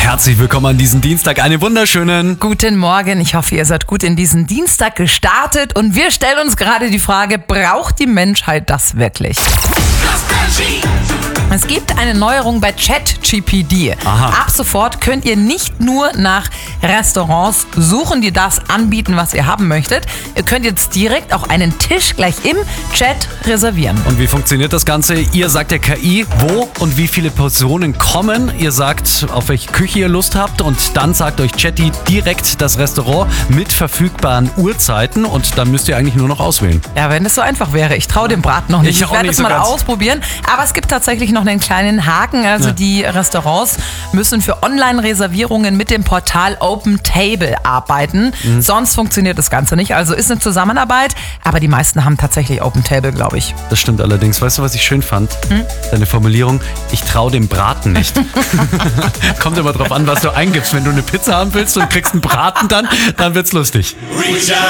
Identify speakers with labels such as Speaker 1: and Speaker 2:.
Speaker 1: Herzlich willkommen an diesem Dienstag. Einen wunderschönen
Speaker 2: Guten Morgen. Ich hoffe, ihr seid gut in diesen Dienstag gestartet. Und wir stellen uns gerade die Frage, braucht die Menschheit das wirklich? Es gibt eine Neuerung bei ChatGPT. Ab sofort könnt ihr nicht nur nach Restaurants suchen, die das anbieten, was ihr haben möchtet. Ihr könnt jetzt direkt auch einen Tisch gleich im Chat reservieren.
Speaker 1: Und wie funktioniert das Ganze? Ihr sagt der KI, wo und wie viele Personen kommen. Ihr sagt, auf welche Küche ihr Lust habt. Und dann sagt euch Chatty direkt das Restaurant mit verfügbaren Uhrzeiten. Und dann müsst ihr eigentlich nur noch auswählen.
Speaker 2: Ja, wenn es so einfach wäre. Ich traue dem Braten noch nicht. Ich werde es mal ausprobieren. Aber es gibt tatsächlich noch einen kleinen Haken. Also die Restaurants müssen für Online-Reservierungen mit dem Portal OpenTable arbeiten. Sonst funktioniert das Ganze nicht. Also ist eine Zusammenarbeit. Aber die meisten haben tatsächlich OpenTable, glaube ich.
Speaker 1: Das stimmt allerdings. Weißt du, was ich schön fand? Deine Formulierung, ich traue dem Braten nicht. Kommt immer drauf an, was du eingibst. Wenn du eine Pizza haben willst und kriegst einen Braten dann wird's lustig.